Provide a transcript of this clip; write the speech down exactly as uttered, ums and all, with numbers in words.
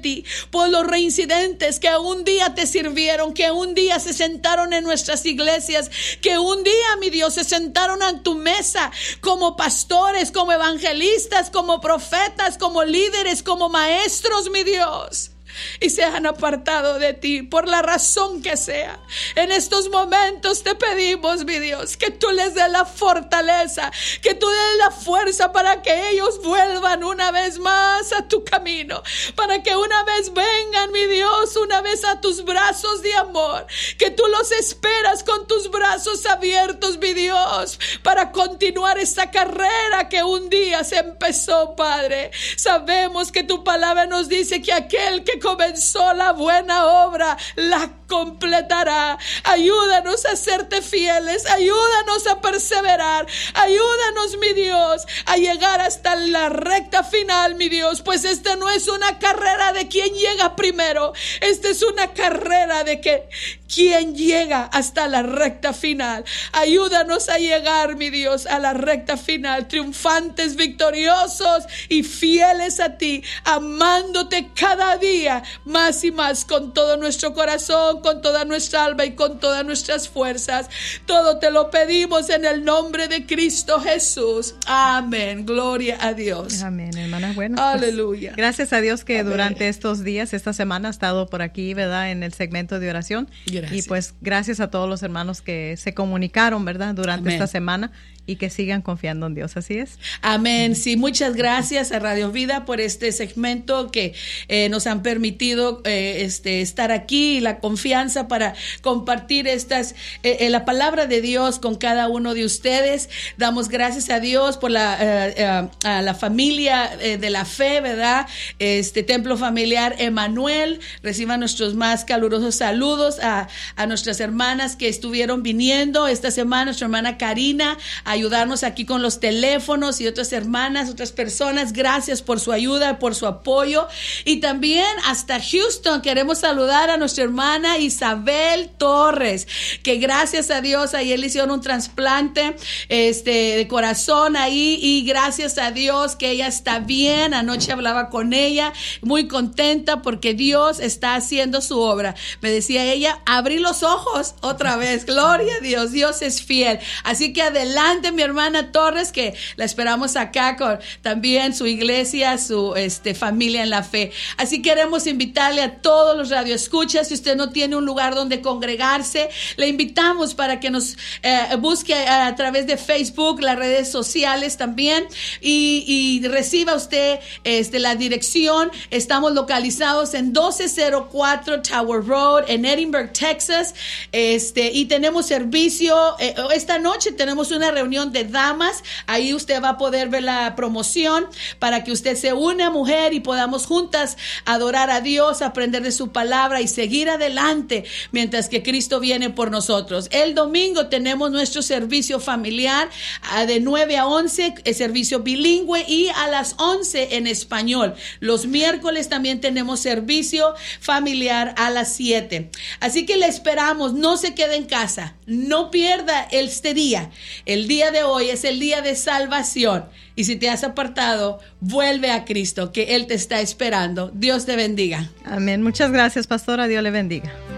ti, por los reincidentes que un día te sirvieron, que un día se sentaron en nuestras iglesias, que un día, mi Dios, se sentaron a tu mesa como pastores, como evangelistas, como profetas, como líderes, como maestros, mi Dios, y se han apartado de ti por la razón que sea. En estos momentos te pedimos, mi Dios, que tú les des la fortaleza, que tú des la fuerza para que ellos vuelvan una vez más a tu camino, para que una vez vengan, mi Dios, una vez a tus brazos de amor, que tú los esperas con tus brazos abiertos, mi Dios, para continuar esta carrera que un día se empezó, Padre. Sabemos que tu palabra nos dice que aquel que comenzó la buena obra la completará. Ayúdanos a serte fieles, ayúdanos a perseverar, ayúdanos, mi Dios, a llegar hasta la recta final, mi Dios, pues esta no es una carrera de quien llega primero, esta es una carrera de que quien llega hasta la recta final. Ayúdanos a llegar, mi Dios, a la recta final, triunfantes, victoriosos y fieles a ti, amándote cada día más y más con todo nuestro corazón, con toda nuestra alma y con todas nuestras fuerzas. Todo te lo pedimos en el nombre de Cristo Jesús. Amén. Gloria a Dios. Amén, hermana. Bueno, aleluya. Pues, gracias a Dios que Amén. Durante estos días, esta semana, ha estado por aquí, ¿verdad? En el segmento de oración. Gracias. Y pues gracias a todos los hermanos que se comunicaron, ¿verdad? Durante Amén. Esta semana. Y que sigan confiando en Dios, así es. Amén. Sí, muchas gracias a Radio Vida por este segmento que eh, nos han permitido eh, este, estar aquí, y la confianza para compartir estas eh, eh, la palabra de Dios con cada uno de ustedes. Damos gracias a Dios por la eh, eh, a la familia eh, de la fe, ¿verdad? Este Templo Familiar Emanuel. Reciban nuestros más calurosos saludos a, a nuestras hermanas que estuvieron viniendo esta semana, nuestra hermana Karina, a ayudarnos aquí con los teléfonos, y otras hermanas, otras personas. Gracias por su ayuda, por su apoyo. Y también hasta Houston queremos saludar a nuestra hermana Isabel Torres, que gracias a Dios ayer le hicieron un trasplante este, de corazón ahí, y gracias a Dios que ella está bien. Anoche hablaba con ella, muy contenta porque Dios está haciendo su obra. Me decía ella, abrí los ojos otra vez. Gloria a Dios, Dios es fiel. Así que adelante, mi hermana Torres, que la esperamos acá con también su iglesia, su este, familia en la fe. Así queremos invitarle a todos los radioescuchas, si usted no tiene un lugar donde congregarse, le invitamos para que nos eh, busque a, a través de Facebook, las redes sociales también, y, y reciba usted este, la dirección. Estamos localizados en doce cero cuatro Tower Road en Edinburgh, Texas, este, y tenemos servicio. Eh, esta noche tenemos una reunión de damas. Ahí usted va a poder ver la promoción para que usted se una, mujer, y podamos juntas adorar a Dios, aprender de su palabra y seguir adelante mientras que Cristo viene por nosotros. El domingo tenemos nuestro servicio familiar uh, de nueve a once, el servicio bilingüe, y a las once en español. Los miércoles también tenemos servicio familiar a las siete. Así que le esperamos, no se quede en casa, no pierda este día. El día de hoy es el día de salvación, y si te has apartado, vuelve a Cristo, que Él te está esperando. Dios te bendiga. Amén. Muchas gracias, pastora. Dios le bendiga.